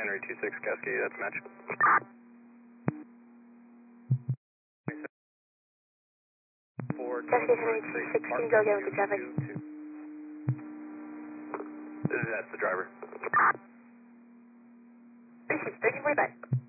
Henry 26 Cascade, that's a match. Cascade Henry 26, can you go again with the traffic? That's the driver. Thank you, 34 back.